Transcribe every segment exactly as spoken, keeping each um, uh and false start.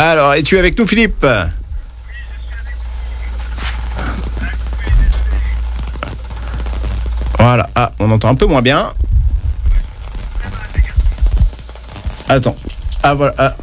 Alors, es-tu avec nous, Philippe ? Voilà, ah, on entend un peu moins bien. Attends. Ah, voilà. Ah,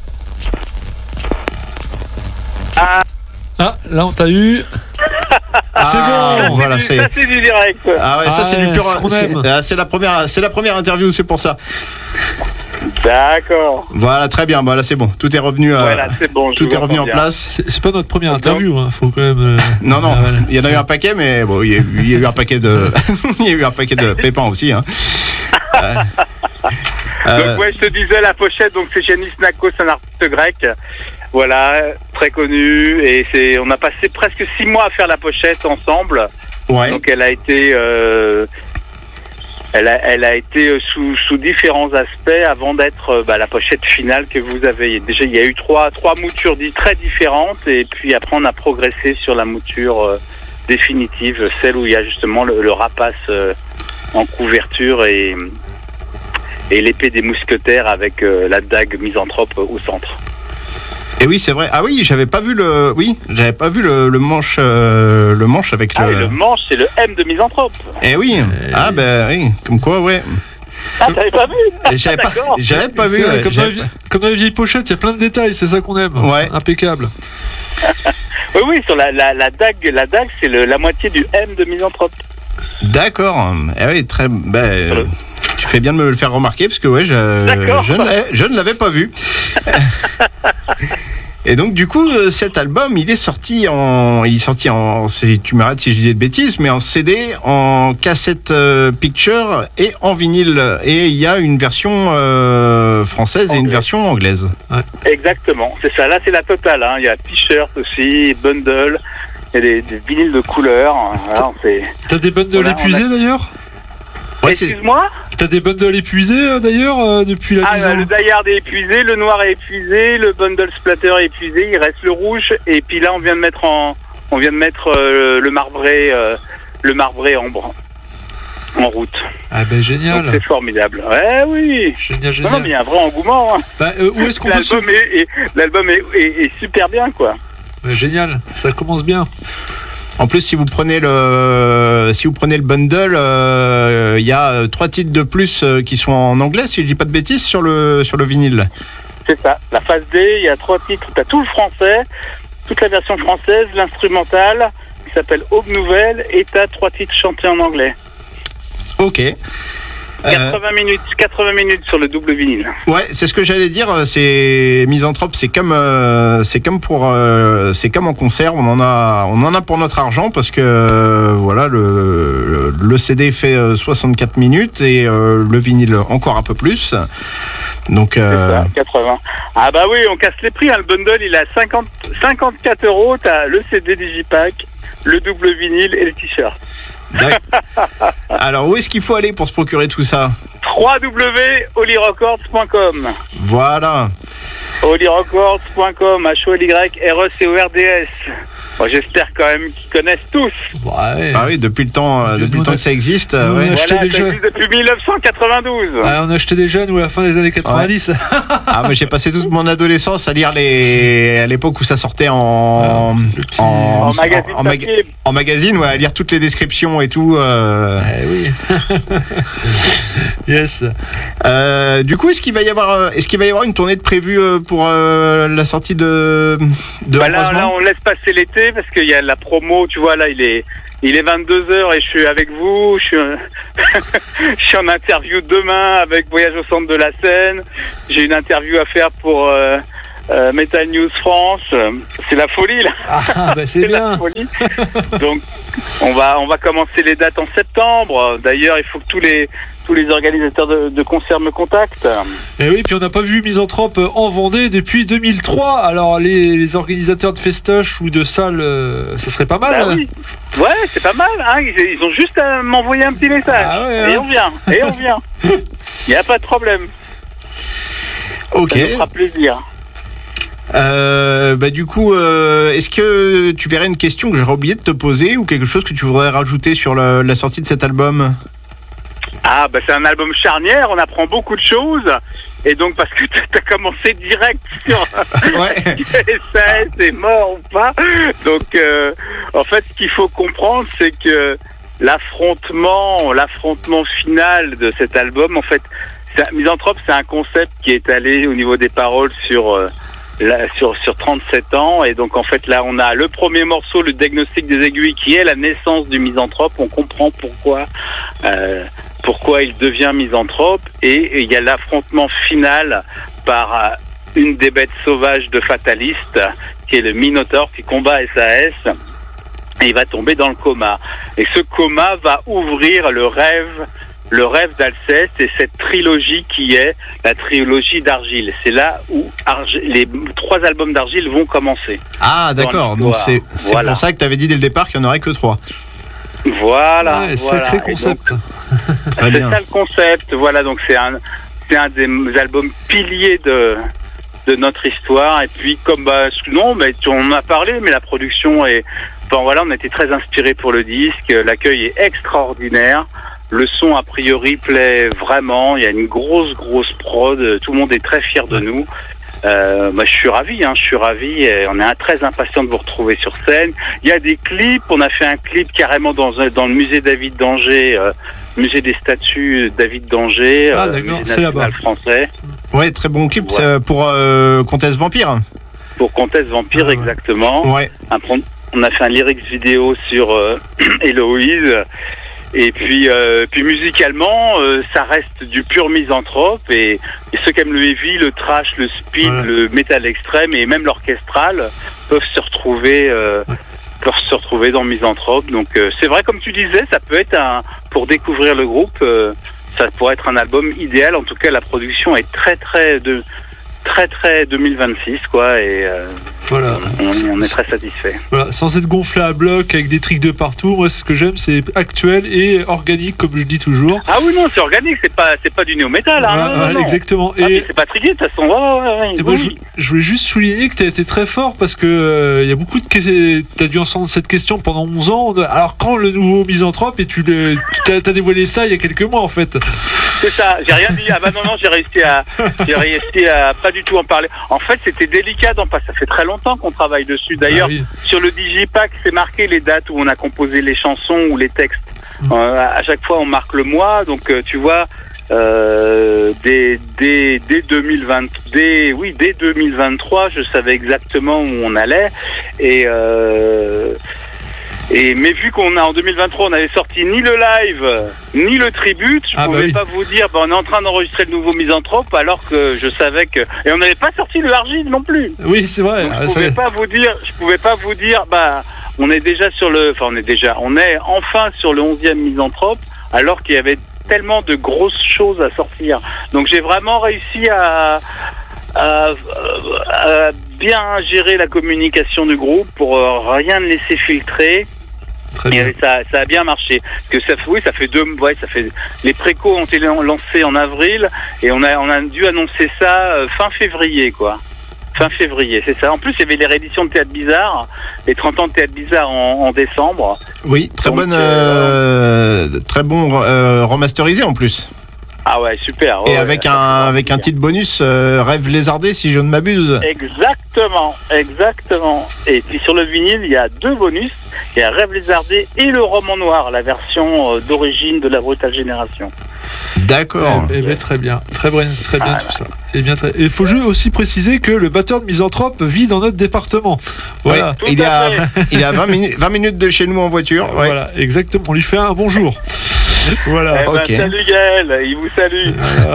Ah, Ah, là on t'a eu. C'est Ah, bon. voilà, c'est du- c'est- ça c'est du direct. ah ouais, ça Ah c'est ouais, du pur. ce qu'on c'est- aime. ah, C'est la première, c'est la première interview, c'est pour ça. D'accord. Voilà, très bien. Bah là, c'est bon. Tout est revenu. euh, Voilà, c'est bon. je tout vous est revenu en entends bien. place. C'est, c'est pas notre première interview, hein. Faut quand même. euh, Non, non, ah, voilà. il y en a eu un paquet, mais bon, il y a, eu- il y a eu un paquet de, il y a eu un paquet de pépins aussi. Hein. Euh, euh, Donc ouais, je te disais la pochette, donc c'est Yanis Nakos, un artiste grec. Voilà, très connu, et c'est, on a passé presque six mois à faire la pochette ensemble. ouais. Donc elle a été, euh, elle a, elle a été sous, sous différents aspects avant d'être euh, bah, la pochette finale que vous avez. Déjà, il y a eu trois, trois moutures dites très différentes, et puis après on a progressé sur la mouture euh, définitive, celle où il y a justement le, le rapace euh, en couverture et, et l'épée des mousquetaires avec euh, la dague misanthrope au centre. Et oui, c'est vrai. Ah oui, j'avais pas vu le, oui, j'avais pas vu le, le manche, euh, le manche avec Ah le. oui, le manche, c'est le M de misanthrope. Eh oui. Ah ben oui, comme quoi, ouais. Ah, t'avais pas vu? Et J'avais pas, D'accord. j'avais pas C'est vu. vrai, ouais, comme, dans les, j'avais vie- comme dans les vieilles pochettes, il y a plein de détails, c'est ça qu'on aime. Ouais. Impeccable. Oui, oui, sur la, la, la dague, la dague, c'est le, la moitié du M de misanthrope. pas- D'accord. Eh oui, très. Ben, Voilà. tu fais bien de me le faire remarquer parce que ouais, je, D'accord. je, ne l'avais- je ne l'avais pas vu. Et donc du coup, euh, cet album, il est sorti en, il est sorti en, c'est- tu m'arrêtes si je disais de bêtises, mais en C D, en cassette euh, picture et en vinyle. Et il y a une version euh, française et une Anglaise. version anglaise. Exactement, c'est ça. Là, c'est la totale. Hein. Il y a t-shirt aussi, bundle, il y a des, des vinyles de couleur. Voilà, c'est... T'as des bundles Voilà, épuisés d'ailleurs Ouais, c'est, Excuse-moi. T'as des bundles épuisés euh, d'ailleurs euh, depuis la Ah, mise bah, en... le die-hard est épuisé, le noir est épuisé, le bundle splatter est épuisé. Il reste le rouge. Et puis là, on vient de mettre en, on vient de mettre euh, le marbré, euh, le marbré ambre en route. Ah ben Donc génial. c'est formidable. Ouais, oui. Génial, Non, génial. non, mais il y a un vrai engouement. Hein. Bah, euh, où est-ce qu'on peut se... L'album est, est- l'album est, est- est super bien, quoi. Ouais, génial, ça commence bien. En plus, si vous prenez le, si vous prenez le bundle, euh, il y a euh, trois titres de plus euh, qui sont en anglais, si je dis pas de bêtises, sur le, sur le vinyle. C'est ça. La phase D, il y a trois titres. T'as tout le français, toute la version française, l'instrumental, qui s'appelle Aube Nouvelle, et t'as trois titres chantés en anglais. Ok. Euh, quatre-vingts minutes, quatre-vingts minutes sur le double vinyle. ouais, c'est ce que j'allais dire. C'est Misanthrope, c'est comme, euh, c'est comme pour, euh, c'est comme en concert. On en a, on en a pour notre argent parce que euh, voilà, le, le C D fait euh, soixante-quatre minutes et euh, le vinyle encore un peu plus. Donc. C'est Euh, ça, quatre-vingts. Ah bah oui, on casse les prix. Hein. Le bundle, il est à cinquante, cinquante-quatre euros. T'as le C D Digipack, le double vinyle et le t-shirt. d'ac- Alors, où est-ce qu'il faut aller pour se procurer tout ça? w w w point holy records point com Voilà. holy records point com, H O L Y R E C O R D S. Bon, j'espère quand même qu'ils connaissent tous. Ouais. Ah oui, depuis le temps, euh, Nous, depuis le on temps a- que ça existe. nous, euh, on ouais. a- Acheter Voilà, des ça jeux. existe depuis dix-neuf cent quatre-vingt-douze. Ah, on a acheté déjà nous à la fin des années quatre-vingt-dix. Ah, mais j'ai passé toute mon adolescence à lire les, à l'époque où ça sortait en, Ah, le petit- en, En magazine en, maga- papier. en magazine, ouais, à lire toutes les descriptions et tout. Euh, Eh oui. Yes. euh, du coup, est-ce qu'il va y avoir, euh, est-ce qu'il va y avoir une tournée de prévue euh, pour euh, la sortie de, de Bah là, Embrasement là, on laisse passer l'été parce qu'il y a la promo, tu vois, là, il est, il est vingt-deux heures et je suis avec vous. Je suis, je suis en interview demain avec Voyage au centre de la Seine. J'ai une interview à faire pour euh, euh, Metal News France. C'est la folie, là. Ah bah c'est C'est la bien. folie. Donc, on va, on va commencer les dates en septembre. D'ailleurs, il faut que tous les, tous les organisateurs de, de concerts me contactent. Et oui, puis on n'a pas vu Misanthrope en Vendée depuis deux mille trois. Alors les, les organisateurs de festoches ou de salles, euh, ça serait pas mal. Bah oui. Ouais, c'est pas mal. Hein. Ils, ils ont juste à m'envoyer un petit message. Ah ouais, et hein. on vient. Et on vient. Il n'y a pas de problème. Ok. Ça nous fera plaisir. Euh, bah du coup, euh, est-ce que tu verrais une question que j'aurais oublié de te poser ou quelque chose que tu voudrais rajouter sur le- la sortie de cet album? Ah, bah c'est un album charnière. On apprend beaucoup de choses. Et donc, parce que t'as commencé direct sur Ouais. S A S est mort ou pas. Donc, euh, en fait, ce qu'il faut comprendre, c'est que l'affrontement, l'affrontement final de cet album, en fait, c'est, Misanthrope, c'est un concept qui est allé au niveau des paroles sur, euh, la, sur, sur trente-sept ans. Et donc, en fait, là, on a le premier morceau, le diagnostic des aiguilles, qui est la naissance du misanthrope. On comprend pourquoi, euh, pourquoi il devient misanthrope. Et il y a l'affrontement final par euh, une des bêtes sauvages de Fatalist, qui est le Minotaure, qui combat S A S. Et il va tomber dans le coma. Et ce coma va ouvrir le rêve, le rêve d'Alceste et cette trilogie qui est la trilogie d'Argile. C'est là où Arg- les trois albums d'Argile vont commencer. Ah, d'accord. Donc c'est, c'est voilà. pour ça que tu avais dit dès le départ qu'il n'y en aurait que trois. Voilà. Ouais, voilà. sacré Et concept. donc, Très c'est bien. ça le concept. Voilà, donc c'est un, c'est un des albums piliers de de notre histoire. Et puis comme bah non, mais on en a parlé, mais la production est, enfin voilà, on a été très inspiré pour le disque. L'accueil est extraordinaire. Le son a priori plaît vraiment. Il y a une grosse grosse prod. Tout le monde est très fier de nous. Euh, bah, je suis ravi, hein, je suis ravi. Et on est très impatient de vous retrouver sur scène. Il y a des clips. On a fait un clip carrément dans un, dans le musée David d'Angers, euh, musée des statues David d'Angers, Ah, euh, d'accord, musée c'est là-bas. national français. Ouais, très bon clip Ouais. c'est pour euh, Comtesse Vampire. Pour Comtesse Vampire, Ah ouais. exactement. Ouais. Après, on a fait un lyrics vidéo sur euh, Héloïse. Et puis, euh, puis musicalement, euh, ça reste du pur misanthrope. Et, et ceux qui aiment le heavy, le trash, le speed, Ouais. le métal extrême et même l'orchestral peuvent se retrouver, euh, peuvent se retrouver dans Misanthrope. Donc, euh, c'est vrai, comme tu disais, ça peut être un, pour découvrir le groupe, euh, ça pourrait être un album idéal. En tout cas, la production est très, très de, très, très deux mille vingt-six, quoi. Et euh, Voilà. on, on est très satisfait. Voilà, sans être gonflé à bloc avec des tricks de partout. Moi, ce que j'aime, c'est actuel et organique, comme je dis toujours. Ah oui, non, c'est organique, c'est pas, c'est pas du néo-métal, hein. Voilà, non, non, voilà, non. exactement. Ah, mais Et, c'est pas trigué, de toute façon. Ouais, ouais, ouais, et oui, moi, je, oui. je voulais juste souligner que tu as été très fort parce que euh, il y a beaucoup de questions. Tu as dû entendre cette question pendant onze ans. Alors, quand le nouveau misanthrope, et tu le, as, as dévoilé ça il y a quelques mois, en fait. C'est ça, j'ai rien dit. Ah bah non, non, j'ai réussi à, j'ai réussi à pas du tout en parler. En fait, c'était délicat d'en passer. Ça fait très longtemps qu'on travaille dessus. D'ailleurs, Ah oui. sur le Digipack, c'est marqué les dates où on a composé les chansons ou les textes. Euh, à chaque fois, on marque le mois. Donc, euh, tu vois, euh, dès, dès, dès deux mille vingt, dès, oui, dès deux mille vingt-trois, je savais exactement où on allait. Et, euh, et mais vu qu'on a en deux mille vingt-trois, on avait sorti ni le live ni le tribute, je Ah, bah pouvais oui. pas vous dire, bah, on est en train d'enregistrer le nouveau Misanthrope, alors que je savais que, et on n'avait pas sorti le Argile non plus. Oui, c'est vrai. Donc, Ah, je c'est pouvais vrai. pas vous dire, je pouvais pas vous dire, bah, on est déjà sur le, enfin, on est déjà, on est enfin sur le onzième Misanthrope, alors qu'il y avait tellement de grosses choses à sortir. Donc, j'ai vraiment réussi à, à, à bien gérer la communication du groupe pour euh, rien ne laisser filtrer. Très bien. Et ça, ça a bien marché. Parce que ça, oui, ça fait deux, ouais, ça fait. Les précos ont été lancés en avril et on a, on a dû annoncer ça euh, fin février, quoi. Fin février, c'est ça. En plus, il y avait les rééditions de Théâtre Bizarre, les trente ans de Théâtre Bizarre en, en décembre. Oui, très Donc, bonne, euh, très bon euh, remasterisé en plus. Ah ouais, super. Et ouais, avec ouais, un ça, avec un c'est titre bonus, euh, Rêve lézardé, si je ne m'abuse. Exactement, exactement. Et puis sur le vinyle, il y a deux bonus. Il y a Rêve lézardé et le roman noir, la version euh, d'origine de la brutale génération. D'accord. Eh, eh ben, très bien, très bien, très bien Ah, tout ça. Et bien, très... Et il faut juste aussi préciser que le batteur de Misanthrope vit dans notre département. Voilà. Ouais, Tout il est à à fait. il est à vingt minutes vingt minutes de chez nous en voiture. Ouais. Voilà, exactement. On lui fait un bonjour. Voilà. Eh ben, ok. salut Gaël, il vous salue.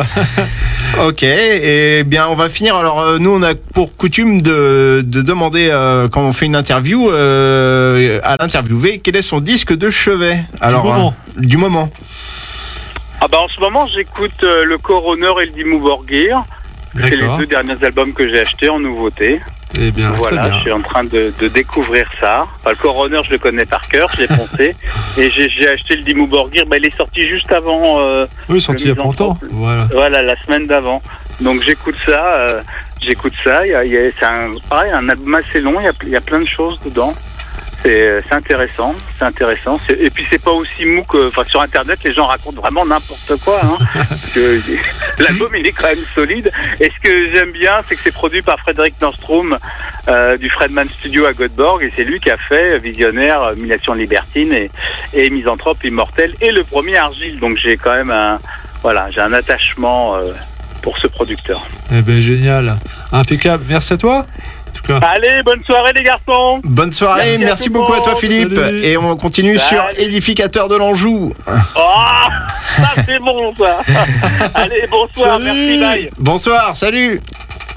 Ok, et bien on va finir. Alors euh, nous on a pour coutume de, de demander euh, quand on fait une interview euh, à l'interviewé quel est son disque de chevet. Alors moment. euh, du moment. Ah bah en ce moment j'écoute euh, le Coroner et le Dimmu Borgir. C'est les D'accord. deux derniers albums que j'ai achetés en nouveauté. Eh bien, très Voilà, je bien. suis en train de, de découvrir ça. Enfin, le Coroner, je le connais par cœur, je l'ai poncé. Et j'ai, j'ai acheté le Dimmu Borgir. Bah, il est sorti juste avant. Euh, Oui, sorti il y a pas longtemps. Misanthrope. Voilà. voilà, la semaine d'avant. Donc j'écoute ça. Euh, j'écoute ça. Il y a, il y a, c'est un, pareil, un album assez long. Il y a, il y a plein de choses dedans. C'est, c'est intéressant, c'est intéressant. C'est, et puis c'est pas aussi mou que, enfin sur Internet, les gens racontent vraiment n'importe quoi. Hein, parce que l'album il est quand même solide. Et ce que j'aime bien, c'est que c'est produit par Frédéric Nordstrom euh, du Fredman Studio à Göteborg, et c'est lui qui a fait Visionnaire, Humiliation Libertine et, et Misanthrope Immortel et le premier Argile. Donc j'ai quand même un, voilà, j'ai un attachement euh, pour ce producteur. Eh ben génial, impeccable. Merci à toi. Allez, bonne soirée les garçons. Bonne soirée, merci, merci beaucoup à toi Philippe. Salut. Et on continue Salut. sur Édificateur de l'Anjou. Oh, ça c'est bon ça. Allez, bonsoir, salut. merci, bye. Bonsoir, salut.